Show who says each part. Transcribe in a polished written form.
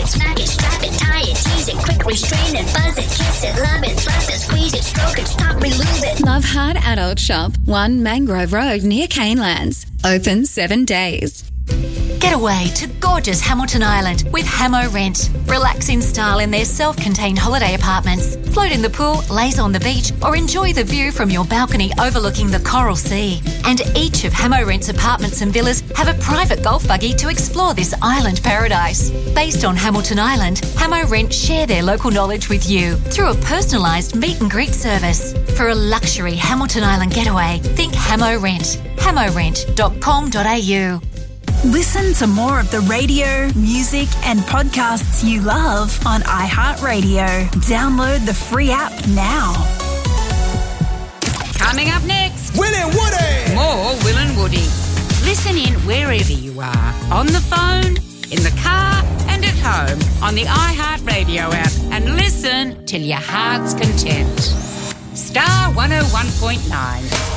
Speaker 1: smack it, strap it, tie it, tease it, quick restrain it, buzz it, kiss it, love it, thrust it, squeeze it, stroke it, stop, relove it.
Speaker 2: Love Heart Adult Shop, 1 Mangrove Road near Canelands. Open 7 days.
Speaker 3: Get away to gorgeous Hamilton Island with Hamo Rent. Relax in style in their self-contained holiday apartments. Float in the pool, laze on the beach, or enjoy the view from your balcony overlooking the Coral Sea. And each of Hamo Rent's apartments and villas have a private golf buggy to explore this island paradise. Based on Hamilton Island, Hamo Rent share their local knowledge with you through a personalised meet and greet service. For a luxury Hamilton Island getaway, think Hamo Rent. hamorent.com.au.
Speaker 4: Listen to more of the radio, music and podcasts you love on iHeartRadio. Download the free app now.
Speaker 5: Coming up next,
Speaker 6: Will and Woody.
Speaker 5: more Will and Woody. Listen in wherever you are, on the phone, in the car and at home, on the iHeartRadio app, and listen till your heart's content. Star 101.9.